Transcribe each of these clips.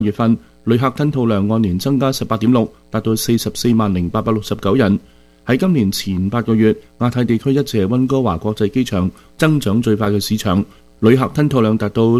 月份旅客吞吐量按年增加 18.6%， 達到440869人。喺今年前8個月，亞太地區一直係溫哥華國際機場增長最快嘅市場，旅客吞吐量達到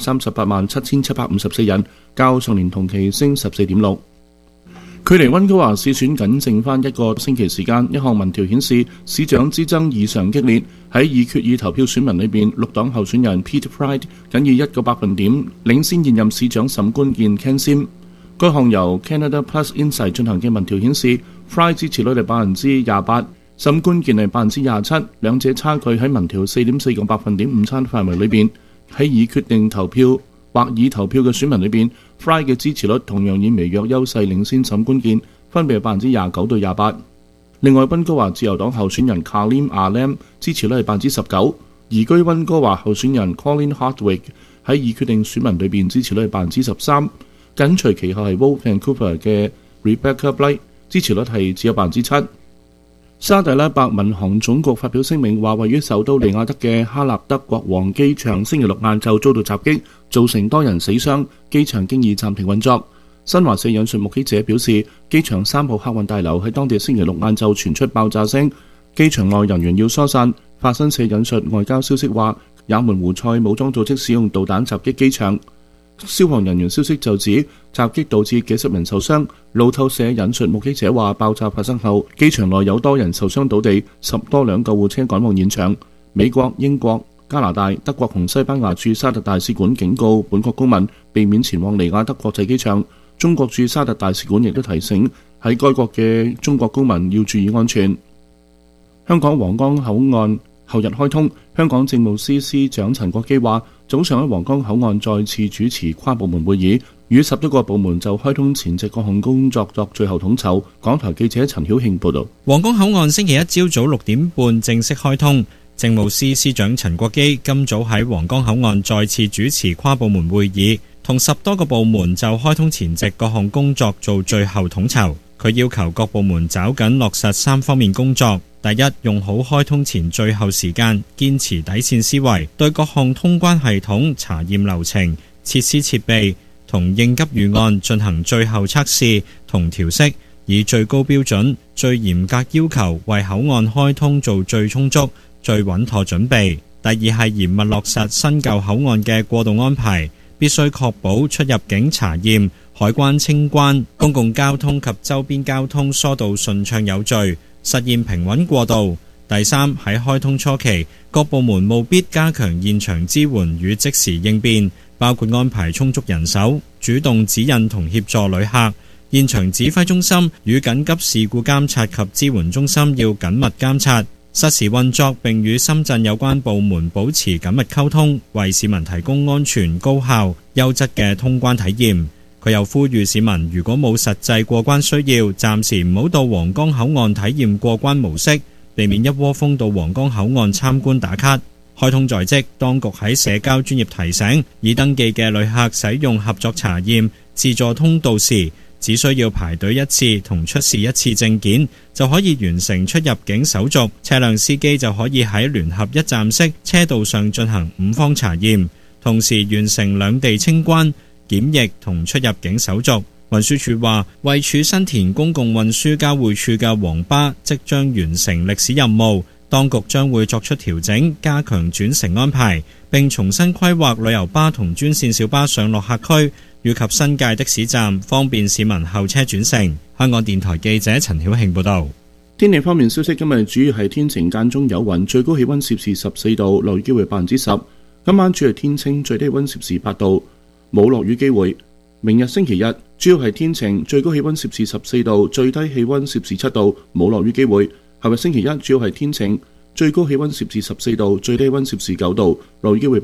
3387754人，較上年同期升 14.6%。距離溫哥華市選僅剩返1個星期時間，一項民調顯示市長之爭異常激烈。喺已決議投票選民裏邊，綠黨候選人 Peter Fry 僅以1個百分點領先現任市長沈官健 Ken Sim。該項由 Canada Plus Insight 進行嘅民調顯示 ，Fry 支持率係28%，沈官健係27%，兩者差距喺民調4.4個百分點誤差範圍裏邊。喺已決定投票或已投票嘅選民裏邊 ，Fry 嘅支持率同樣以微弱優勢領先沈官健，分別係29%對28%。另外，溫哥華自由黨候選人 Karim Alam 支持率係19%，移居溫哥華候選人 Colin Hardwick 喺已決定選民裏邊支持率係13%，緊隨其後係 Wolf Vancouver 嘅 Rebecca Blight 支持率係只有7%。沙特阿拉伯民航總局發表聲明話，位於首都利雅得嘅哈納德國王機場星期六晏晝遭到襲擊，造成多人死傷，機場經已暫停運作。新華社引述目擊者表示，機場3號客運大樓喺當地星期六晏晝傳出爆炸聲，機場內人員要疏散。法新社引述外交消息話，也門胡塞武裝組織使用導彈襲擊機場。消防人員消息就指襲擊導致幾十人受傷。路透社引述目擊者話，爆炸發生後，機場內有多人受傷倒地，10多輛救護車趕往現場。美國、英國、加拿大、德國同西班牙駐沙特大使館警告本國公民避免前往利雅得國際機場。中國駐沙特大使館亦都提醒喺該國嘅中國公民要注意安全。香港皇崗口岸後日開通，香港政務司司長陳國基話，早上喺皇崗口岸再次主持跨部門會議，與11個部門就開通前夕各項工作作最後統籌。港台記者陳曉慶報道。 皇崗口岸星期一朝早6點半正式開通，政務司司長陳國基今早喺皇崗口岸再次主持跨部門會議，同10多個部門就開通前夕各項工作做最後統籌。佢要求各部門抓緊落實3方面工作。第一，用好開通前最後時間，堅持底線思維，對各項通關系統、查驗流程、設施設備同應急預案進行最後測試同調適，以最高標準、最嚴格要求為口岸開通做最充足、最穩妥準備。第二係嚴密落實新舊口岸嘅過渡安排，必須確保出入境查驗、海關清關、公共交通及周邊交通疏導順暢有序，實現平穩過渡。第三，喺開通初期，各部門務必加強現場支援與即時應變，包括安排充足人手，主動指引同協助旅客。現場指揮中心與緊急事故監察及支援中心要緊密監察，實時運作，並與深圳有關部門保持緊密溝通，為市民提供安全、高效、優質嘅通關體驗。佢又呼籲市民，如果冇實際過關需要，暫時唔好到皇崗口岸體驗過關模式，避免一窩蜂到皇崗口岸參觀打卡。開通在即，當局喺社交專頁提醒，已登記嘅旅客使用合作查驗自助通道時，只需要排隊一次同出示一次證件，就可以完成出入境手續。車輛司機就可以喺聯合一站式車道上進行5方查驗，同時完成兩地清關、檢疫同出入境手續。運輸署話，位處新田公共運輸交匯處嘅黃巴即將完成歷史任務，當局將會作出調整，加強轉乘安排，並重新規劃旅遊巴同專線小巴上落客區，以及新界的士站，方便市民候車轉乘。香港電台記者陳曉慶報道。 天氣方面消息，今日主要係天晴間中有雲，最高氣溫攝氏14度，落雨機會10%。今晚主要天晴，最低溫攝氏8度，冇落雨機會。明日星期日主要係天晴，最高氣溫攝氏14度，最低氣溫攝氏7度，冇落雨機會。後日星期一主要係天晴，最高氣溫攝氏14度，最低溫攝氏9度，落雨機會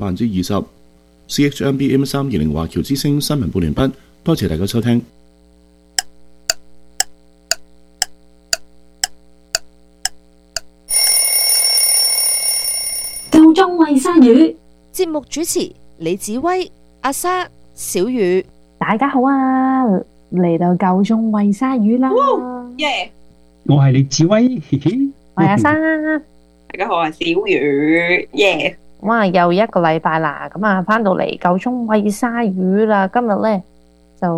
20%。CHMB M320 華僑之聲新聞報完畢，多謝大家收聽。 夠鐘餵鯊魚， 節目主持李子威、阿莎、小雨。 大家好啊！嚟到夠鐘餵鯊魚啦！ 耶！ 我係李子威，嘻嘻。 我係阿莎。 大家好，我係小雨，耶！ 哇，又一個禮拜啦，咁啊，翻到嚟夠鐘餵鯊魚啦。今日咧